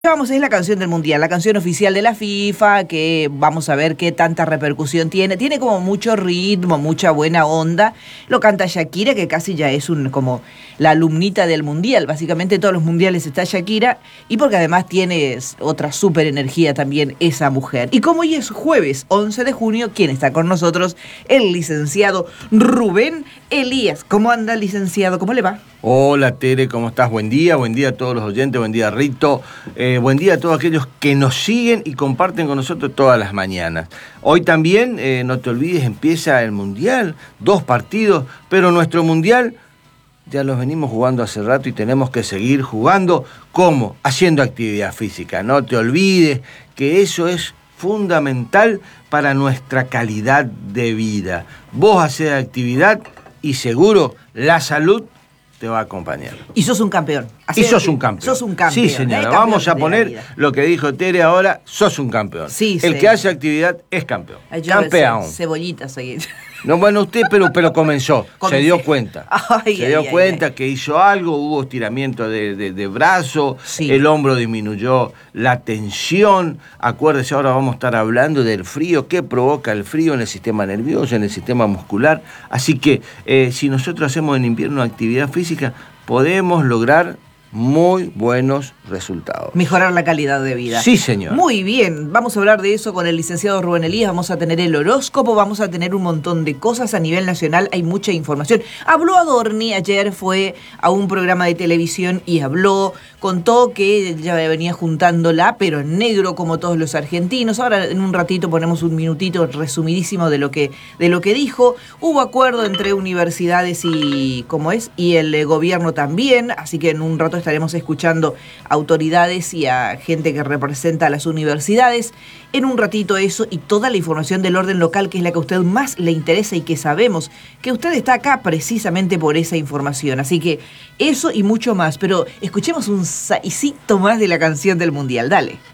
Es la canción del Mundial, la canción oficial de la FIFA, que vamos a ver qué tanta repercusión tiene. Tiene como mucho ritmo, mucha buena onda. Lo canta Shakira, que casi ya es como la alumnita del Mundial. Básicamente todos los mundiales está Shakira, y porque además tiene otra súper energía también esa mujer. Y como hoy es jueves 11 de junio, ¿quién está con nosotros? El licenciado Rubén Elías. ¿Cómo anda, licenciado? ¿Cómo le va? Hola Tere, ¿cómo estás? Buen día a todos los oyentes, buen día Rito, buen día a todos aquellos que nos siguen y comparten con nosotros todas las mañanas. Hoy también, no te olvides, empieza el Mundial, 2 partidos, pero nuestro Mundial ya los venimos jugando hace rato y tenemos que seguir jugando. ¿Cómo? Haciendo actividad física. No te olvides que eso es fundamental para nuestra calidad de vida. Vos hacés actividad y seguro la salud te va a acompañar. Y sos un campeón. Y sos un campeón. Sos un campeón. Sí, señora. Vamos a poner lo que dijo Tere ahora, sos un campeón. Sí, el que hace actividad es campeón. Campeón. Cebollita seguí. No, bueno, usted pero comenzó. Se dio cuenta. Se dio cuenta que hizo algo, hubo estiramiento de brazo, sí. El hombro disminuyó la tensión. Acuérdese, ahora vamos a estar hablando del frío, qué provoca el frío en el sistema nervioso, en el sistema muscular. Así que si nosotros hacemos en invierno actividad física, podemos lograr muy buenos resultados. Mejorar la calidad de vida. Sí, señor. Muy bien, vamos a hablar de eso con el licenciado Rubén Elías, vamos a tener el horóscopo, vamos a tener un montón de cosas a nivel nacional, hay mucha información. Habló Adorni, ayer fue a un programa de televisión y contó que ya venía juntándola, pero en negro como todos los argentinos. Ahora en un ratito ponemos un minutito resumidísimo de lo que dijo. Hubo acuerdo entre universidades y el gobierno también, así que en un rato estaremos escuchando a autoridades y a gente que representa a las universidades. En un ratito eso y toda la información del orden local, que es la que a usted más le interesa y que sabemos que usted está acá precisamente por esa información. Así que eso y mucho más. Pero escuchemos un saicito más de la canción del Mundial. Dale.